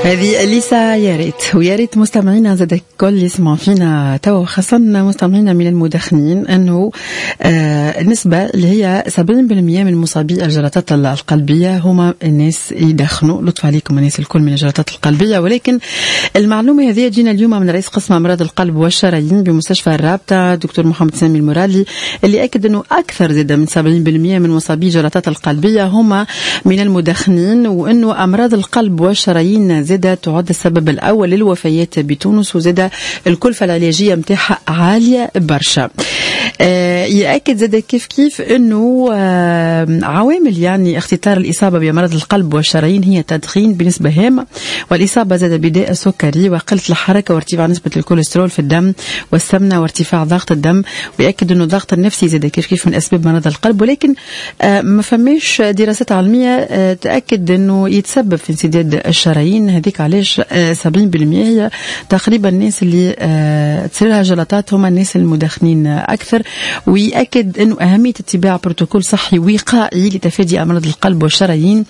هذه أليسا يا ريت ويا ريت مستمعينا زاد الكل يسمعوا فينا توا، خاصة مستمعينا من المدخنين، أنه النسبة اللي هي 70% من مصابي الجلطات القلبية هما الناس يدخنوا. لطف عليكم الناس الكل من الجلطات القلبية. ولكن المعلومة هذه جينا اليوم من رئيس قسم أمراض القلب والشرايين بمستشفى الرابطة دكتور محمد سامي المرادلي، اللي أكد أنه أكثر زاد من 70% من مصابي الجلطات القلبية هما من المدخنين، وأنه أمراض القلب والشرايين زاد تعد السبب الأول للوفيات بتونس، وزاد الكلفة العلاجية متاعها عالية برشا. يأكد زاد كيف أنه عوامل يعني اختطار الإصابة بأمراض القلب والشرايين هي التدخين بنسبة هامة، والإصابة زاد بداء السكري وقلة الحركة وارتفاع نسبة الكوليسترول في الدم والسمنة وارتفاع ضغط الدم. ويأكد أنه الضغط النفسي زاد كيف من أسباب مرض القلب، ولكن ما فماش دراسات علمية تأكد أنه يتسبب في انسداد الشرايين. هذيك علاش 70% هي تقريبا الناس اللي تصير لها جلطات هم الناس المدخنين أكثر. ويأكد أنه أهمية اتباع بروتوكول صحي وقائي لتفادي أمراض القلب والشرايين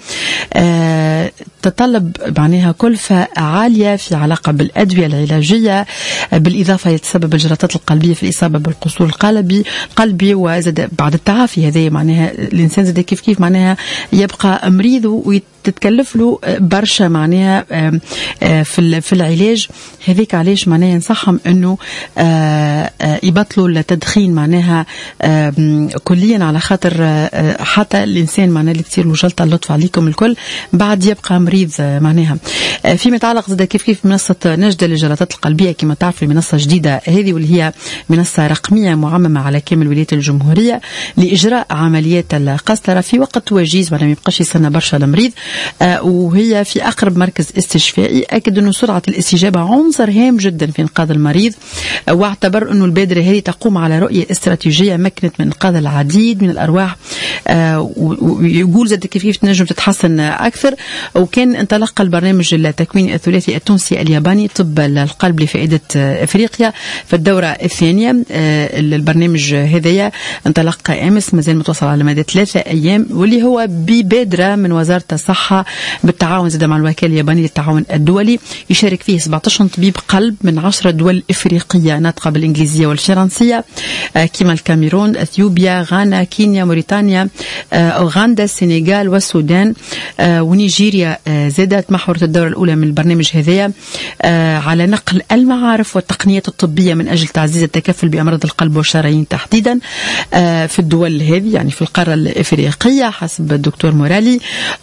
تتطلب معناها كلفة عالية في علاقة بالأدوية العلاجية، بالإضافة يتسبب الجلطات القلبية في الإصابة بالقصور القلبي. وزاد بعد التعافي هذا معناها الإنسان زاد كيف معناها يبقى مريض تتكلف له برشا معناها في العلاج. هذيك علاش معناها ينصحهم انه يبطلوا التدخين معناها كليا، على خاطر حتى الانسان معناها اللي تصير له جلطه اللطف عليكم الكل بعد يبقى مريض معناها. فيما يتعلق زاد كيف منصه نجده للجلطات القلبيه، كما تعرفوا منصه جديده هذه، واللي هي منصه رقميه معممه على كامل ولايات الجمهوريه لاجراء عمليات القسطره في وقت وجيز، ما يبقاش يستنى برشا المريض، وهي في أقرب مركز استشفائي. أكد أنه سرعة الاستجابة عنصر هام جدا في إنقاذ المريض، واعتبر أنه البادرة هذه تقوم على رؤية استراتيجية مكنت من إنقاذ العديد من الأرواح، ويقول زاد كيف تنجم تتحسن أكثر. وكان انطلق البرنامج التكويني الثلاثي التونسي الياباني طب القلب لفائدة إفريقيا في الدورة الثانية. البرنامج هذايا انطلق أمس، مازال متواصل على مدى 3 أيام، واللي هو ببادرة من وزارة الصحة بالتعاون زاد مع الوكالة اليابانية للتعاون الدولي. يشارك فيه 17 طبيب قلب من 10 دول إفريقية ناطقة بالإنجليزية والفرنسية، كما الكاميرون، أثيوبيا، غانا، كينيا، موريتانيا، أوغندا، السنغال والسودان ونيجيريا. زادت محورة الدورة الأولى من البرنامج هذايا على نقل المعارف والتقنيات الطبية من أجل تعزيز التكفل بأمراض القلب والشرايين تحديدا في الدول هذه، يعني في القارة الإفريقية حسب الدكتور مورالي.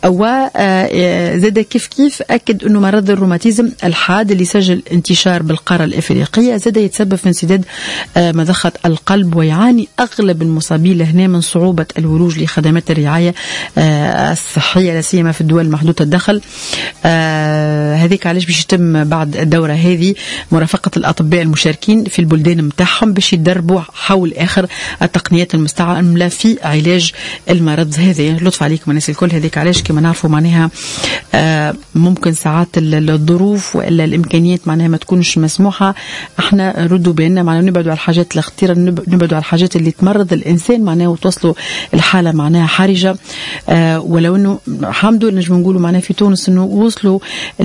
وزاد كيف أكد أنه مرض الروماتيزم الحاد اللي سجل انتشار بالقارة الإفريقية زاد يتسبب في انسداد مضخة القلب، ويعاني أغلب المصابين لهنا من صعوبة الولوج لخدمات الرعاية الصحية لا سيما في الدول محدودة الدخل. هذيك علاش باش يتم بعد الدورة هذه مرافقة الأطباء المشاركين في البلدان متاعهم باش يدربوا حول آخر التقنيات المستعملة في علاج المرض هذا. لطف عليكم الناس الكل. هذيك علاش كما نعرفوا معناها ممكن ساعات الظروف وإلا الإمكانيات معناها ما تكونش مسموحة، احنا ردوا بالنا معناها نبعدوا على الحاجات الخطيرة، نبعدوا على الحاجات اللي تمرض الإنسان معناها وتوصلوا الحالة معناها حرجة. ولو انه الحمد لله نجم نقولوا معناها في تونس انه وصلوا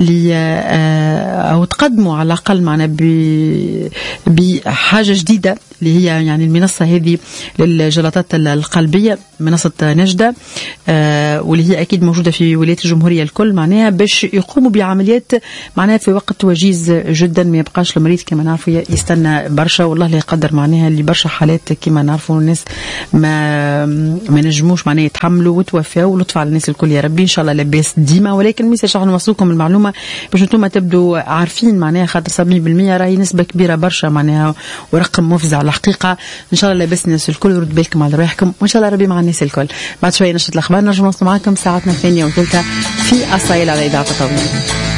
او تقدموا على الأقل معناها بحاجة جديدة اللي هي يعني المنصة هذه للجلطات القلبية، منصة نجدة، واللي هي أكيد موجودة في ولاية الجمهورية الكل معناها باش يقوموا بعمليات معناها في وقت وجيز جدا، ما يبقاش المريض كما نعرفوا يستنى برشا. والله لا يقدر معناها اللي برشا حالات كما نعرفوا الناس ما نجموش معناها يتحملوا وتوفاوا. ولطف على الناس الكل يا ربي، إن شاء الله لاباس ديما. ولكن ميساج راح نوصلكم المعلومة باش انتم تبدوا عارفين معناها، خاطر 70% راهي نسبة كبيرة برشا معناها ورقم مفزع الحقيقة. إن شاء الله لاباس الناس الكل، ورد بالكم على رواحكم، وإن شاء الله ربي مع الناس الكل. بعد شوية نشرة الأخبار نرجع نوصل معكم ساعتنا الثانية وثلثة في الصايل على إذاعة التوضيح.